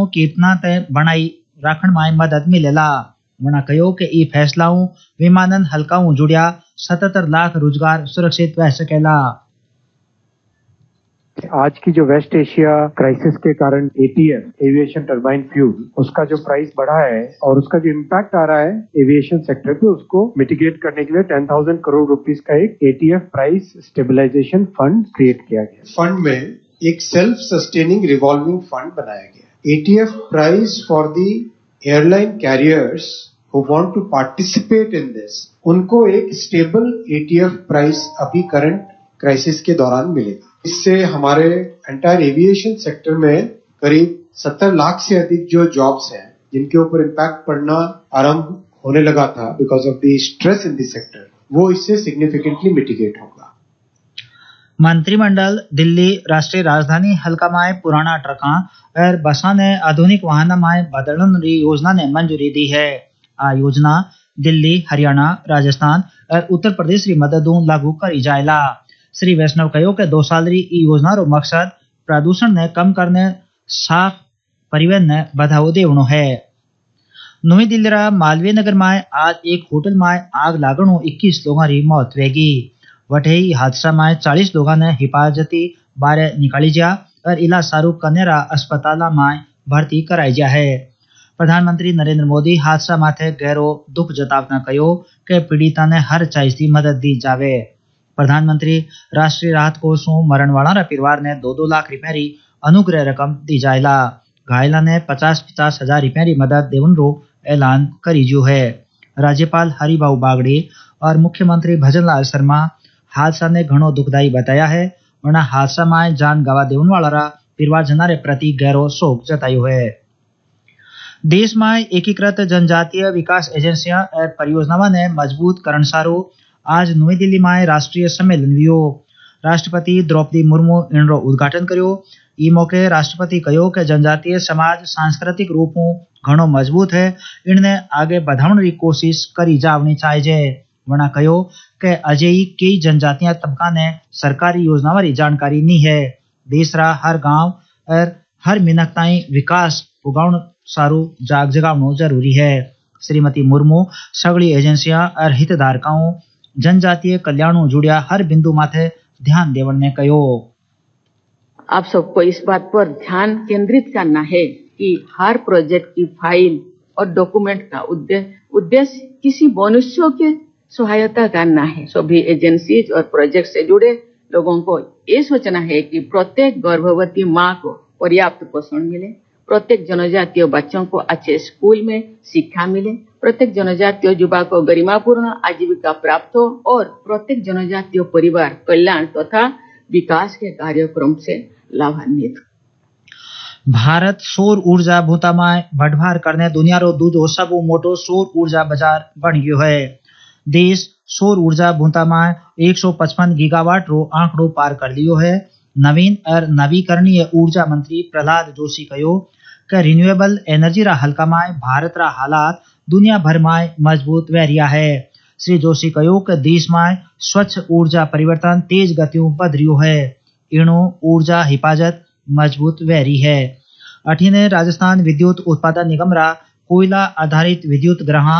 कीमतां ते बनाई रखण में मदद मिलेला। उन्होंने कहो कि ई फैसलाओं विमानन हल्काओं जुड़िया 77 लाख रोजगार सुरक्षित रह सकेला। आज की जो वेस्ट एशिया क्राइसिस के कारण एटीएफ एविएशन टरबाइन फ्यूल उसका जो प्राइस बढ़ा है और उसका जो इम्पैक्ट आ रहा है एविएशन सेक्टर पे उसको मिटिगेट करने के लिए 10,000 करोड़ रुपीस का एक ETF price stabilization fund create किया गया। फंड में एक सेल्फ सस्टेनिंग रिवॉल्विंग फंड बनाया गया। ETF price for the airline carriers who want to participate in this, उनको एक स्टेबल एटीएफ प्राइस अभी करंट क्राइसिस के दौरान मिलेगा। इससे हमारे एंटायर एविएशन सेक्टर में करीब 70 लाख से अधिक जो जॉब्स हैं जिनके ऊपर इम्पैक्ट पड़ना आरंभ होने लगा था because of the stress in the sector, वो इससे सिग्निफिकेंटली मिटिगेट होगा। मंत्रिमंडल दिल्ली राष्ट्रीय राजधानी हल्का में पुराना ट्रका और बसा ने आधुनिक वाहन में बदलने की योजना ने मंजूरी दी है। आ योजना दिल्ली, हरियाणा, राजस्थान और उत्तर प्रदेश की मददों लागू करी जाएला। श्री वैष्णव कहो कि 2 साल री ई योजना रो मकसद प्रदूषण ने कम करने, साफ परिवहन ने बढ़ावो देवनो है। नवी दिल्ली रा मालवीय नगर में आज एक होटल में आग लागणो 21 लोगों की मौत वेगी। वटे हादसा में 40 लोगों ने हिफाजती बारे निकाली जा और इलाज सारू कनेरा अस्पताल में भर्ती कराई जा है। प्रधानमंत्री नरेंद्र मोदी हादसा माथे गहरो दुख जतावता कहो कि पीड़िता ने हर चाइज मदद दी जावे। प्रधानमंत्री राष्ट्रीय राहत कोषों मरण वाला परिवार ने 2-2 लाख रुपए री अनुग्रह रकम दी जाएला। घायला ने 50-50 हजार रुपए री मदद देवन रो ऐलान करी जो है। राज्यपाल हरिभाऊ बागड़े और मुख्यमंत्री भजनलाल शर्मा हादसा ने घणो दुखदायी बताया है। उन्हें हादसा में जान गवा देवन वाला परिवारजना रे प्रति गहरो शोक जतायो है। देश में एकीकृत जनजातीय विकास एजेंसियां और परियोजनाओं ने मजबूत करण सारो आज नई दिल्ली में राष्ट्रीय सम्मेलन हुयो। राष्ट्रपति द्रौपदी मुर्मू इनरो उद्घाटन कर्यो। ई मौके राष्ट्रपति कहो कि जनजातीय समाज सांस्कृतिक रूपों घणो मजबूत है, इन्हें आगे बढ़ाने की कोशिश करी जावनी चाहिए। वना कहो कि अजय कई जनजातीय तबका ने सरकारी योजनाओं की जानकारी नहीं है। देश रा हर गांव और हर मिनक ताई विकास उगाउन सारू जाग जगावनो जरूरी है। श्रीमती मुर्मू सगली एजेंसियां और हितधारकों जनजातीय कल्याणों जुड़िया हर बिंदु माथे ध्यान देवन ने कहो। आप सबको इस बात पर ध्यान केंद्रित करना है कि हर प्रोजेक्ट की फाइल और डॉक्यूमेंट का उद्देश्य किसी मनुष्यों के सहायता करना है। सभी एजेंसीज और प्रोजेक्ट से जुड़े लोगों को ये सोचना है कि प्रत्येक गर्भवती माँ को पर्याप्त पोषण मिले, प्रत्येक जनजातीय बच्चों को अच्छे स्कूल में शिक्षा मिले, प्रत्येक जनजातीय युवा को गरिमापूर्ण आजीविका प्राप्त हो और प्रत्येक जनजातीय परिवार कल्याण तथा विकास के कार्यक्रम से लाभान्वित। भारत सौर ऊर्जा भूता में बढ़भार करने दुनिया रो दूजो सबो मोटो सौर ऊर्जा बाजार बन गयो है। देश सौर ऊर्जा भूता में 155 गीगावाट रो आंकड़ो पार कर लियो है। नवीन और नवीकरणीय ऊर्जा मंत्री प्रहलाद जोशी कहो कि रिन्यूएबल एनर्जी रा हल्का में भारत रा हालात दुनिया भर में मजबूत व रिया है। श्री जोशी कहो कि देश में स्वच्छ ऊर्जा परिवर्तन तेज गतियों बढ़ रियो है। इनो ऊर्जा हिफाजत मजबूत व रही है। अठीने राजस्थान विद्युत उत्पादन निगम रा कोयला आधारित विद्युत ग्रह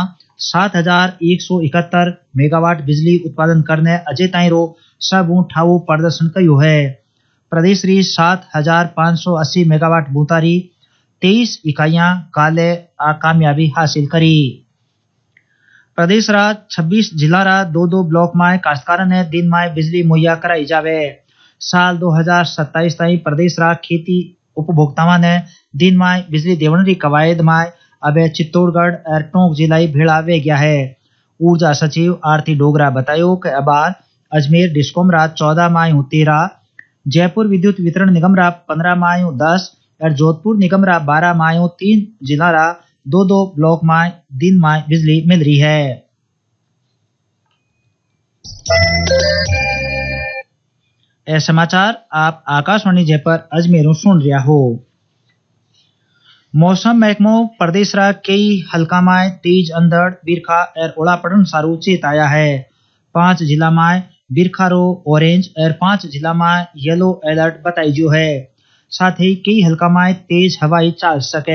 7,171 मेगावाट बिजली उत्पादन करने अजय ताई रो सब ठावो प्रदर्शन कयो है। प्रदेश री 7,580 मेगावाट बूतारी 23 इकाइयां काले कामयाबी हासिल करी। प्रदेश रा 26 जिला रा 2-2 ब्लॉक में काश्तकारों ने दिन में बिजली मुहैया कराई जावे। साल 2027 ताई प्रदेश रा खेती उपभोक्ताओं ने दिन में बिजली देवन री कवायद में अब चित्तौड़गढ़ और टोंक जिला भेड़ा वे गया है। ऊर्जा सचिव आरती डोगरा बतायो कि अबार अजमेर डिस्कॉम रा 14 मायू 13, जयपुर विद्युत वितरण निगम रा 15 मायू 10 और जोधपुर निगम रा 12 मायू 3 जिला रा 2-2 ब्लॉक में दिन में बिजली मिल रही है। ये समाचार आप आकाशवाणी जयपुर अजमेर सुन रहा हो। मौसम महकमो प्रदेश रा कई हल्का में तेज अंधड़ बिरखा और ओला पड़न सारू चेताया है। 5 जिला में बिरखा रो ऑरेंज और 5 जिला में येलो अलर्ट बताई जो है। साथ ही कई हल्का में तेज हवाई चल सके।